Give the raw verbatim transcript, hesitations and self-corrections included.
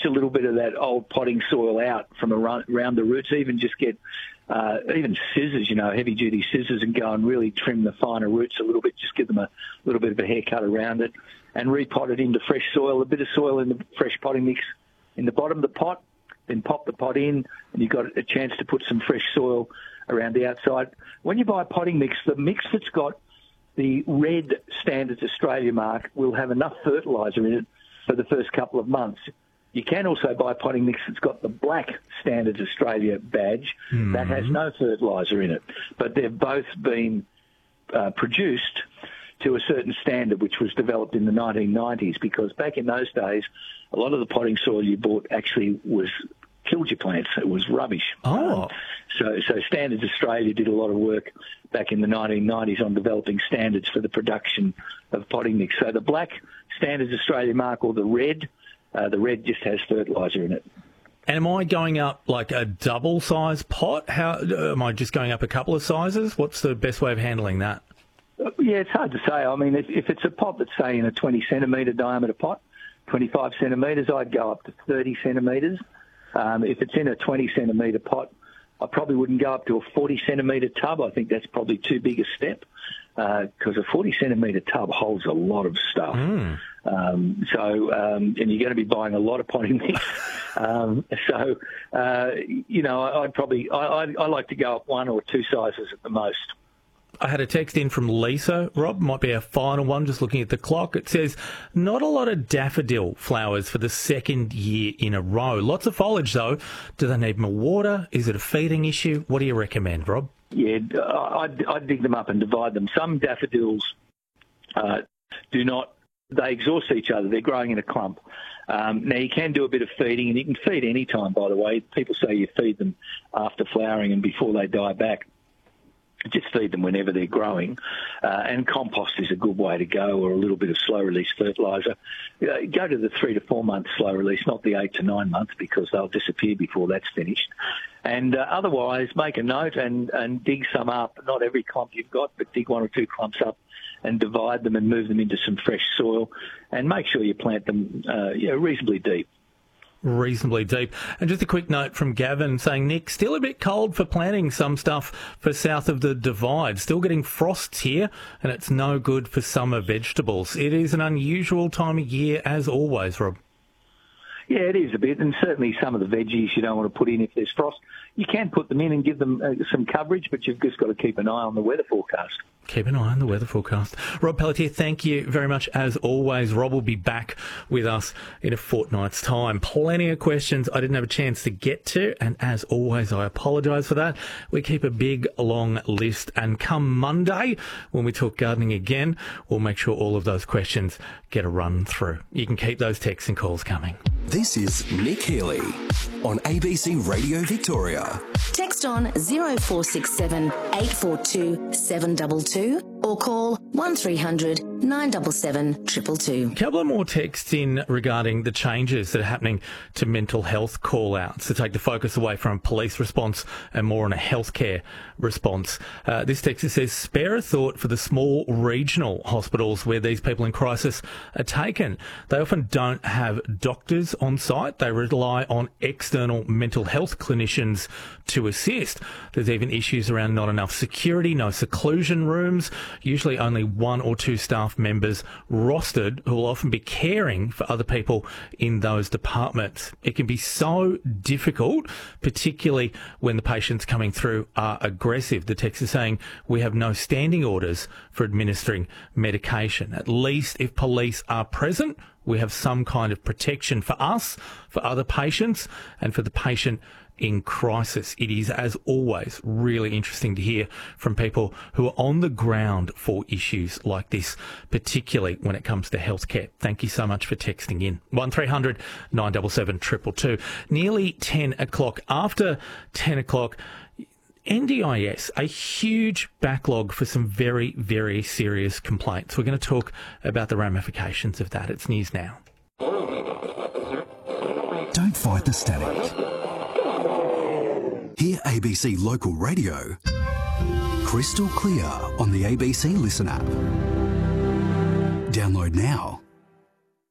a little bit of that old potting soil out from around, around the roots. Even just get uh, even scissors, you know, heavy-duty scissors, and go and really trim the finer roots a little bit. Just give them a little bit of a haircut around it, and repot it into fresh soil. A bit of soil in the fresh potting mix in the bottom of the pot. Then pop the pot in, and you've got a chance to put some fresh soil around the outside. When you buy a potting mix, the mix that's got the red Standards Australia mark will have enough fertiliser in it for the first couple of months. You can also buy a potting mix that's got the black Standards Australia badge. Mm-hmm. That has no fertiliser in it. But they've both been uh, produced to a certain standard, which was developed in the nineteen nineties, because back in those days, a lot of the potting soil you bought actually was killed your plants. It was rubbish. Oh. Um, so, so Standards Australia did a lot of work back in the nineteen nineties on developing standards for the production of potting mix. So the black Standards Australia mark, or the red, uh, the red just has fertiliser in it. And am I going up like a double size pot? How am I just going up a couple of sizes? What's the best way of handling that? Yeah, it's hard to say. I mean, if, if it's a pot that's, say, in a twenty centimetre diameter pot, twenty-five centimetres, I'd go up to thirty centimetres. Um, if it's in a twenty centimetre pot, I probably wouldn't go up to a forty centimetre tub. I think that's probably too big a step, because uh, a forty centimetre tub holds a lot of stuff. Mm. Um, so, um, and you're going to be buying a lot of potting mix. um, so, uh, you know, I, I'd probably, I, I, I like to go up one or two sizes at the most. I had a text in from Lisa, Rob, might be our final one, just looking at the clock. It says, not a lot of daffodil flowers for the second year in a row. Lots of foliage, though. Do they need more water? Is it a feeding issue? What do you recommend, Rob? Yeah, I'd, I'd dig them up and divide them. Some daffodils uh, do not, they exhaust each other. They're growing in a clump. Um, now, you can do a bit of feeding, and you can feed any time, by the way. People say you feed them after flowering and before they die back. Just feed them whenever they're growing. Uh, and compost is a good way to go, or a little bit of slow-release fertiliser. Uh, go to the three to four month slow release, not the eight to nine months, because they'll disappear before that's finished. And uh, otherwise, make a note and, and dig some up. Not every clump you've got, but dig one or two clumps up and divide them and move them into some fresh soil. And make sure you plant them uh, you know, reasonably deep. Reasonably deep. And just a quick note from Gavin saying, Nick, still a bit cold for planting some stuff for south of the Divide. Still getting frosts here, and it's no good for summer vegetables. It is an unusual time of year, as always, Rob. Yeah, it is a bit, and certainly some of the veggies you don't want to put in if there's frost. You can put them in and give them uh, some coverage, but you've just got to keep an eye on the weather forecast. Keep an eye on the weather forecast. Rob Pelletier, thank you very much as always. Rob will be back with us in a fortnight's time. Plenty of questions I didn't have a chance to get to, and as always, I apologise for that. We keep a big, long list, and come Monday, when we talk gardening again, we'll make sure all of those questions get a run through. You can keep those texts and calls coming. This is Nick Healy on A B C Radio Victoria. Text on zero four six seven eight four two seven two two or call one three hundred nine seven seven two two two. A couple of more texts in regarding the changes that are happening to mental health call-outs to take the focus away from police response and more on a healthcare response. Uh, this text says, spare a thought for the small regional hospitals where these people in crisis are taken. They often don't have doctors on site. They rely on external mental health clinicians to assist. There's even issues around not enough security, no seclusion rooms, usually only one or two staff members rostered who will often be caring for other people in those departments. It can be so difficult, particularly when the patients coming through are aggressive. The text is saying we have no standing orders for administering medication. At least if police are present, we have some kind of protection for us, for other patients, and for the patient in crisis. It is, as always, really interesting to hear from people who are on the ground for issues like this, particularly when it comes to healthcare. Thank you so much for texting in. one three hundred nine seven seven two two two. Nearly ten o'clock. After ten o'clock, N D I S, a huge backlog for some very, very serious complaints. We're going to talk about the ramifications of that. It's news now. Don't fight the static. Hear A B C Local Radio crystal clear on the A B C Listen app. Download now.